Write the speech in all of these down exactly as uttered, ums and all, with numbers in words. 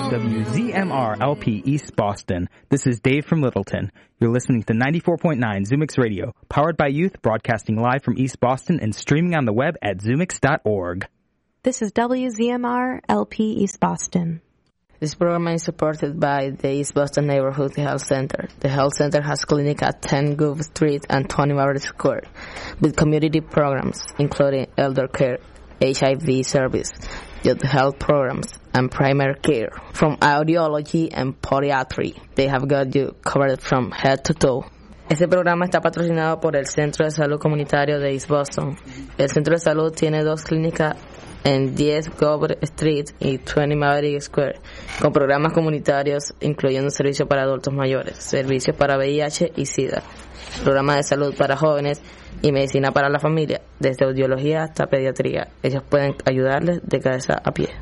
W Z M R L P East Boston. This is Dave from Littleton. You're listening to ninety-four point nine Zoomix Radio, powered by youth, broadcasting live from East Boston and streaming on the web at zoomix dot org. This is W Z M R L P East Boston. This program is supported by the East Boston Neighborhood Health Center. The health center has clinic at ten Grove Street and twenty Margaret Square, with community programs including elder care, H I V service, youth health programs, and primary care. From audiology and podiatry, they have got you covered from head to toe. Este programa está patrocinado por el Centro de Salud Comunitario de East Boston. El Centro de Salud tiene dos clínicas en diez Grove Street y veinte Maverick Square, con programas comunitarios incluyendo servicios para adultos mayores, servicios para V I H y SIDA, programas de salud para jóvenes y medicina para la familia, desde audiología hasta pediatría. Ellos pueden ayudarles de cabeza a pie.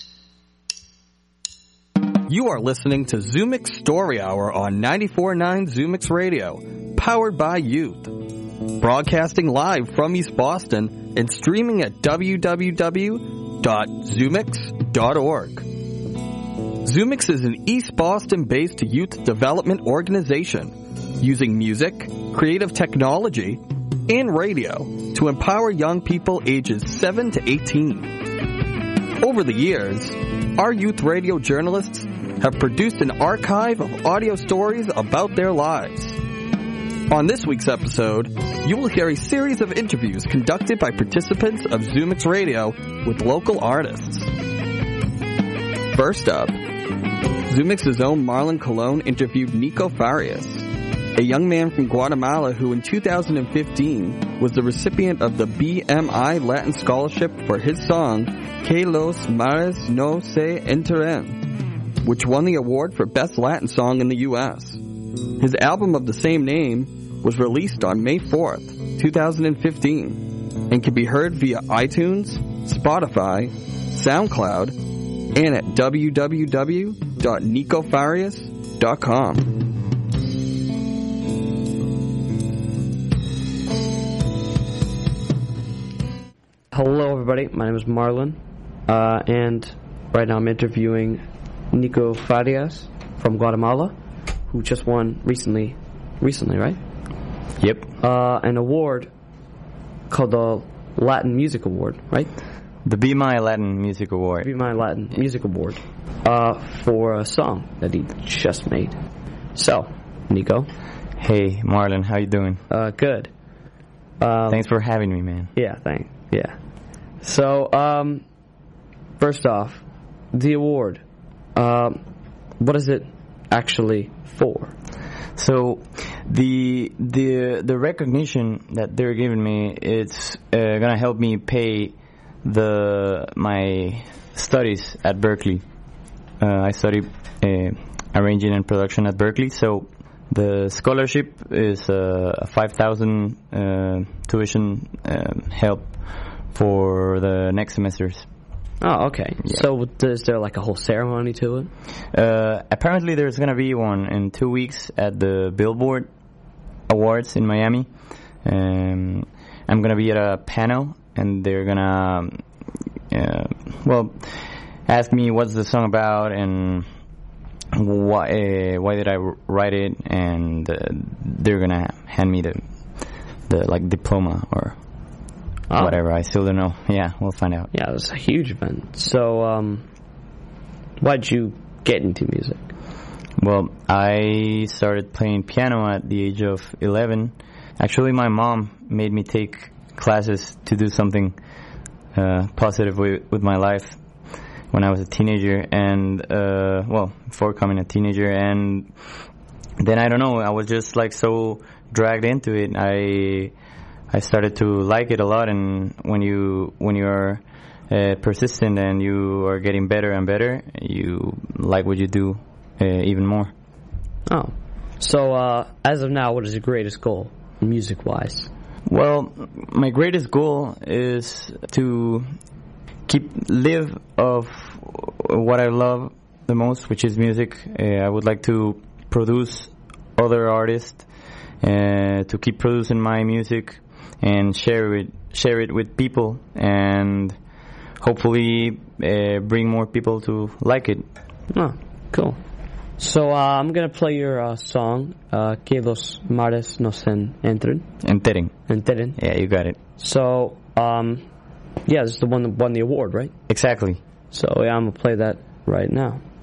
You are listening to Zoomix Story Hour on ninety-four point nine Zoomix Radio, powered by youth. Broadcasting live from East Boston and streaming at w w w dot zoomix dot org. Zoomix is an East Boston-based youth development organization using music, creative technology, and radio to empower young people ages seven to eighteen. Over the years, our youth radio journalists have produced an archive of audio stories about their lives. On this week's episode, you will hear a series of interviews conducted by participants of Zoomix Radio with local artists. First up, Zoomix's own Marlon Colon interviewed Nico Farias, a young man from Guatemala who in two thousand fifteen was the recipient of the B M I Latin Scholarship for his song Que los mares no se enteren, which won the award for Best Latin Song in the U S. His album of the same name was released on May fourth, two thousand fifteen, and can be heard via iTunes, Spotify, SoundCloud, and at w w w dot nico farias dot com. Hello everybody, my name is Marlon, uh, and right now I'm interviewing Nico Farias from Guatemala, who just won recently, recently, right? Yep. Uh, an award called the Latin Music Award, right? The Be My Latin Music Award. Be My Latin Music Award, uh, for a song that he just made. So, Nico. Hey, Marlon, how you doing? Uh, good. Um, Thanks for having me, man. Yeah, thanks. Yeah. So, um, first off, the award. Um, what is it actually for? So, the the the recognition that they're giving me, it's uh, gonna help me pay the my studies at Berkeley. Uh, I study uh, arranging and production at Berkeley, so the scholarship is uh, a five thousand uh, tuition uh, help for the next semesters. Oh, okay. Yeah. So is there like a whole ceremony to it? Uh, apparently there's going to be one in two weeks at the Billboard Awards in Miami. Um, I'm going to be at a panel, and they're going to, uh, well, ask me what's the song about and why uh, why did I write it, and uh, they're going to hand me the, the like, diploma or Oh. whatever. I still don't know. Yeah, we'll find out. Yeah, it was a huge event. So, um, why'd you get into music? Well, I started playing piano at the age of eleven. Actually, my mom made me take classes to do something uh, positive with, with my life when I was a teenager, and, uh, well, before becoming a teenager. And then, I don't know, I was just, like, so dragged into it. I... I started to like it a lot, and when you when you are uh, persistent and you are getting better and better, you like what you do uh, even more. Oh, so uh, as of now, what is your greatest goal, music-wise? Well, my greatest goal is to keep live of what I love the most, which is music. Uh, I would like to produce other artists, uh, to keep producing my music, and share it share it with people, and hopefully uh, bring more people to like it. Oh, cool. So uh, I'm gonna play your uh, song, uh, "Que los mares no se entren." Enteren. Enteren. Yeah, you got it. So, um, yeah, this is the one that won the award, right? Exactly. So yeah, I'm gonna play that right now.